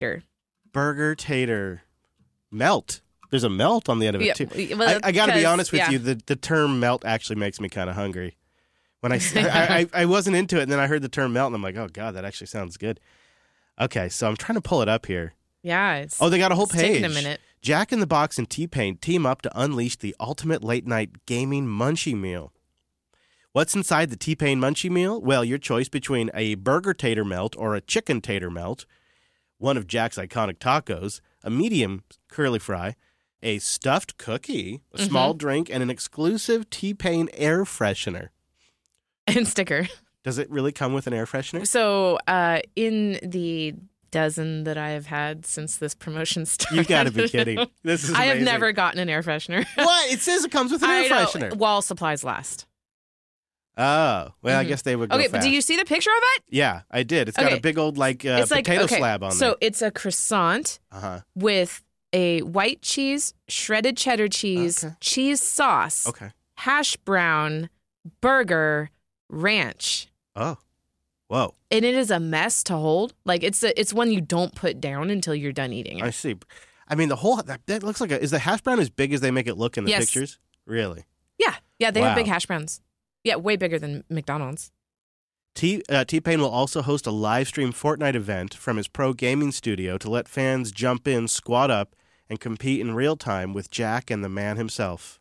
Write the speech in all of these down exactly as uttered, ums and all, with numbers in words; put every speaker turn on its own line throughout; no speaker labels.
Burger tater melt. There's a melt on the end of it,
yeah,
too.
well,
I, I got to be honest with
yeah.
you. The, the term melt actually makes me kind of hungry. When I, I, I, I wasn't into it, and then I heard the term melt, and I'm like, oh, God, that actually sounds good. Okay, so I'm trying to pull it up here.
Yeah. It's,
oh, they got a whole
it's
page.
taking a minute.
Jack in the Box and T-Pain team up to unleash the ultimate late-night gaming munchie meal. What's inside the T-Pain munchie meal? Well, your choice between a burger tater melt or a chicken tater melt, one of Jack's iconic tacos, a medium curly fry, a stuffed cookie, a mm-hmm. small drink, and an exclusive T-Pain air freshener.
And sticker.
Does it really come with an air freshener?
So uh, in the dozen that I have had since this promotion started.
You got to be kidding. This is amazing.
I have never gotten an air freshener.
What? It says it comes with an
I
air
know.
freshener.
While supplies last.
Oh, well, mm-hmm. I guess they would go
Okay,
fast.
but do you see the picture of it?
Yeah, I did. It's got
okay.
a big old like uh,
it's like,
potato
okay,
slab on
so
there.
So it's a croissant
uh-huh.
with a white cheese, shredded cheddar cheese,
okay.
cheese sauce,
okay.
hash brown, burger, ranch.
Oh, whoa.
And it is a mess to hold. Like, it's a, it's one you don't put down until you're done eating it.
I see. I mean, the whole, that, that looks like a, is the hash brown as big as they make it look in the
yes.
pictures? Really?
Yeah. Yeah, they
wow.
have big hash browns. Yeah, way bigger than McDonald's.
T, uh, T-Pain will also host a live stream Fortnite event from his pro gaming studio to let fans jump in, squat up, and compete in real time with Jack and the man himself.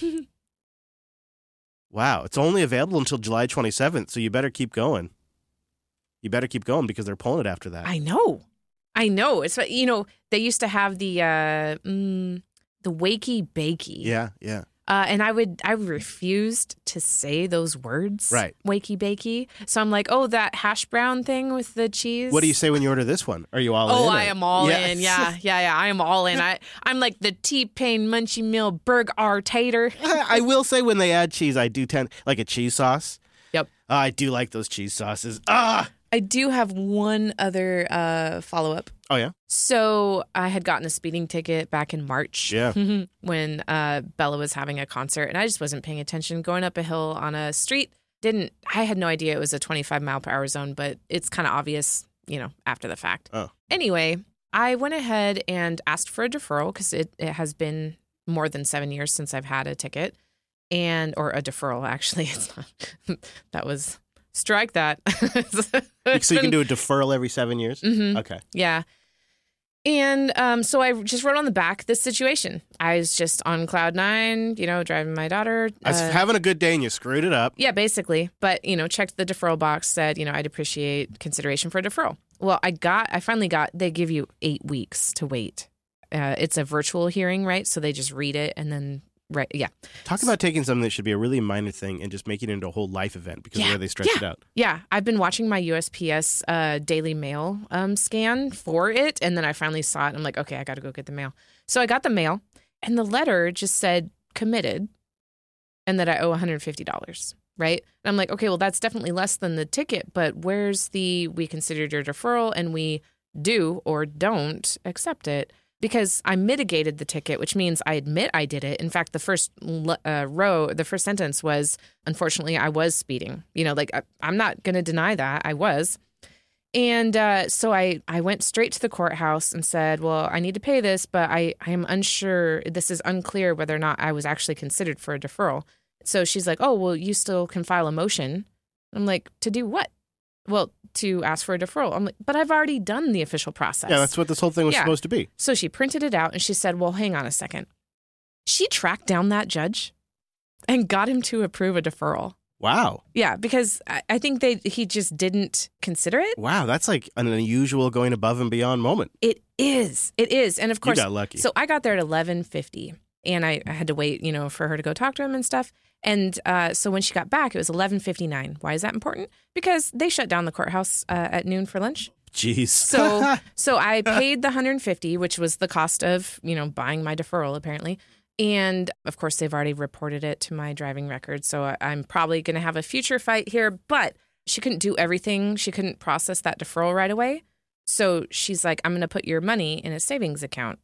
Wow, it's only available until July twenty-seventh, so you better keep going. You better keep going because they're pulling it after that.
I know. I know. It's, you know, they used to have the uh, mm, the Wakey Bakey.
Yeah, yeah.
Uh, and I would, I refused to say those words.
Right.
Wakey bakey. So I'm like, oh, that hash brown thing with the cheese.
What do you say when you order this one? Are you all
oh,
in?
Oh, I
or?
am all
yes.
in. Yeah, yeah, yeah. I am all in. I, I'm like the T-Pain Munchie Meal Burger Tater.
I will say when they add cheese, I do tend, like a cheese sauce.
Yep.
Uh, I do like those cheese sauces. Ah!
I do have one other uh, follow-up.
Oh, yeah?
So I had gotten a speeding ticket back in March
yeah.
when uh, Bella was having a concert, and I just wasn't paying attention. Going up a hill on a street, didn't I had no idea it was a twenty-five mile per hour zone, but it's kind of obvious, you know, after the fact.
Oh.
Anyway, I went ahead and asked for a deferral because it, it has been more than seven years since I've had a ticket, and or a deferral, actually. It's not. That was... Strike that.
So you can do a deferral every seven years?
Mm-hmm.
Okay.
Yeah. And um, so I just wrote on the back this situation. I was just on cloud nine, you know, driving my daughter.
I was uh, having a good day and you screwed it up.
Yeah, basically. But, you know, checked the deferral box, said, you know, I'd appreciate consideration for a deferral. Well, I got, I finally got, they give you eight weeks to wait. Uh, it's a virtual hearing, right? So they just read it and then Right. Yeah.
Talk about taking something that should be a really minor thing and just making it into a whole life event because
yeah,
of the way they stretch
yeah,
it out.
Yeah. I've been watching my U S P S uh, Daily Mail um, scan for it. And then I finally saw it. I'm like, okay, I got to go get the mail. So I got the mail and the letter just said committed and that I owe one hundred fifty dollars. Right. And I'm like, okay, well, that's definitely less than the ticket. But where's the we considered your deferral and we do or don't accept it? Because I mitigated the ticket, which means I admit I did it. In fact, the first uh, row, the first sentence was, unfortunately, I was speeding. You know, like, I, I'm not going to deny that. I was. And uh, so I, I went straight to the courthouse and said, well, I need to pay this, but I, I am unsure. This is unclear whether or not I was actually considered for a deferral. So she's like, oh, well, you still can file a motion. I'm like, to do what? Well, to ask for a deferral. I'm like, but I've already done the official process.
Yeah, that's what this whole thing was yeah. supposed to be.
So she printed it out and she said, well, hang on a second. She tracked down that judge and got him to approve a deferral.
Wow.
Yeah, because I, I think they he just didn't consider it.
Wow, that's like an unusual going above and beyond moment.
It is. It is. And of course,
you got lucky.
So I got there at eleven fifty and I, I had to wait, you know, for her to go talk to him and stuff. And uh, so when she got back, it was eleven fifty-nine. Why is that important? Because they shut down the courthouse uh, at noon for lunch.
Jeez.
So so I paid the one hundred fifty, which was the cost of, you know, buying my deferral, apparently. And, of course, they've already reported it to my driving record. So I, I'm probably going to have a future fight here. But she couldn't do everything. She couldn't process that deferral right away. So she's like, I'm going to put your money in a savings account.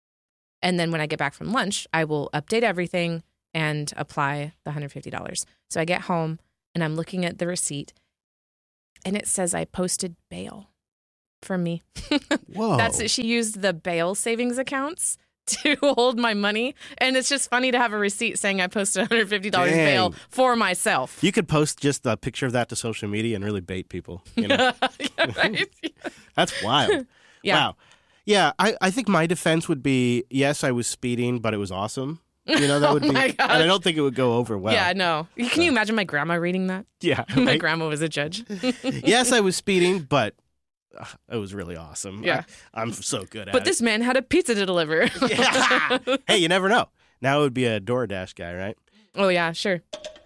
And then when I get back from lunch, I will update everything and apply the one hundred fifty dollars. So I get home and I'm looking at the receipt and it says I posted bail. from me.
Whoa.
That's it. She used the bail savings accounts to hold my money. And it's just funny to have a receipt saying I posted one hundred fifty dollars
Dang.
bail for myself.
You could post just a picture of that to social media and really bait people. You know?
Yeah, right?
That's wild.
Yeah.
Wow. Yeah, I, I think my defense would be, yes, I was speeding, but it was awesome. You know, that would
Oh
be,
my
and
gosh.
I don't think it would go over well.
Yeah, no. Can you imagine my grandma reading that?
Yeah.
My
right?
grandma was a judge.
Yes, I was speeding, but uh, it was really awesome.
Yeah.
I, I'm so good at
But
it.
this man had a pizza to deliver.
Yeah. Hey, you never know. Now it would be a DoorDash guy, right?
Oh, yeah, sure.